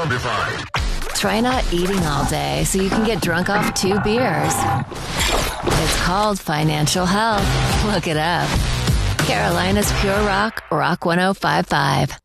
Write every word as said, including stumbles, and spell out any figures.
Zombified. Try not eating all day so you can get drunk off two beers. It's called financial health. Look it up. Carolina's Pure Rock, Rock ten fifty-five.